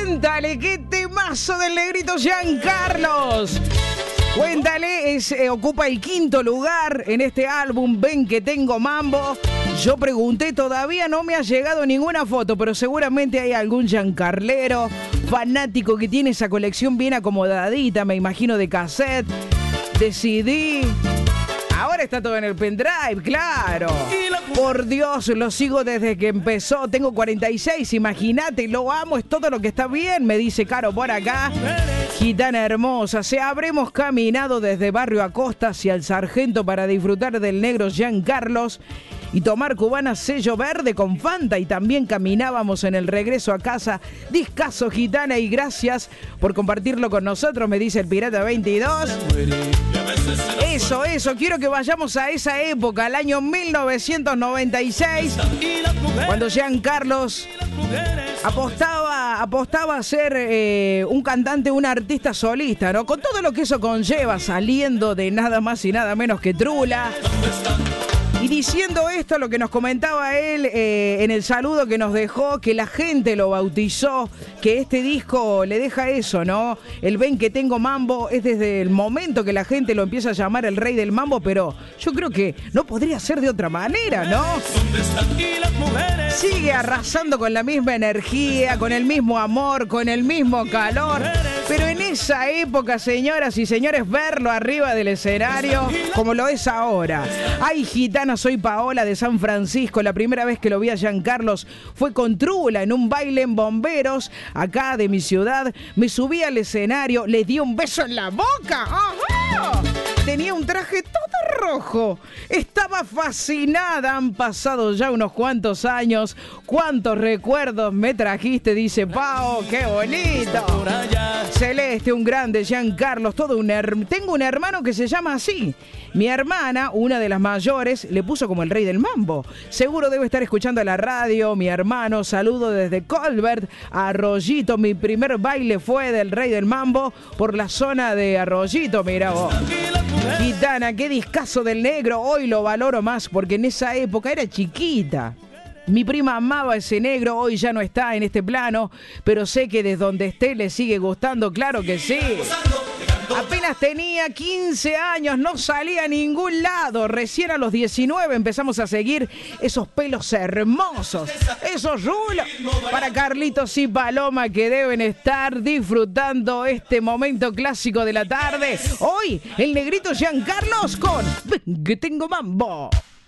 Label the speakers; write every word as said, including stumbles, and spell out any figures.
Speaker 1: Cuéntale qué temazo del negrito Giancarlos. Cuéntale, es, eh, ocupa el quinto lugar en este álbum, Ven que tengo mambo. Yo pregunté, todavía no me ha llegado ninguna foto, pero seguramente hay algún giancarlero fanático que tiene esa colección bien acomodadita, me imagino, de cassette, de C D. Ahora está todo en el pendrive, claro. Por Dios, lo sigo desde que empezó. Tengo cuarenta y seis, imagínate, lo amo, es todo lo que está bien, me dice Caro por acá. Gitana hermosa, se habremos caminado desde Barrio Acosta hacia el Sargento para disfrutar del negro Giancarlos y tomar cubana sello verde con Fanta, y también caminábamos en el regreso a casa. Discazo, Gitana, y gracias por compartirlo con nosotros, me dice el Pirata veintidós. Eso, eso, quiero que vayamos a esa época, al año mil novecientos noventa y seis, cuando Giancarlos apostaba, apostaba a ser eh, un cantante, un artista solista, ¿no? Con todo lo que eso conlleva, saliendo de nada más y nada menos que Trula. Y diciendo esto, lo que nos comentaba él eh, en el saludo que nos dejó, que la gente lo bautizó, que este disco le deja eso, ¿no? El Ven que tengo mambo es desde el momento que la gente lo empieza a llamar el rey del mambo, pero yo creo que no podría ser de otra manera, ¿no? Sigue arrasando con la misma energía, con el mismo amor, con el mismo calor. Pero en esa época, señoras y señores, verlo arriba del escenario como lo es ahora. Ay, gitana, soy Paola de San Francisco. La primera vez que lo vi a Giancarlos fue con Trula en un baile en Bomberos, acá de mi ciudad. Me subí al escenario, le di un beso en la boca. ¡Ajá! Tenía un traje todo rojo. Estaba fascinada. Han pasado ya unos cuantos años. ¿Cuántos recuerdos me trajiste? Dice Pao. ¡Qué bonito! Celeste, un grande, Giancarlos, todo un her- tengo un hermano que se llama así. Mi hermana, una de las mayores, le puso como el rey del mambo. Seguro debe estar escuchando la radio. Mi hermano, saludo desde Colbert a Arroyito. Mi primer baile fue del rey del mambo por la zona de Arroyito, mira vos. Gitana, qué discazo del negro. Hoy lo valoro más porque en esa época era chiquita. Mi prima amaba ese negro, hoy ya no está en este plano, pero sé que desde donde esté le sigue gustando, claro que sí. Apenas tenía quince años, no salía a ningún lado. Recién a los diecinueve empezamos a seguir esos pelos hermosos, esos rulos. Para Carlitos y Paloma, que deben estar disfrutando este momento clásico de la tarde. Hoy, el negrito Giancarlos con Ven que tengo mambo.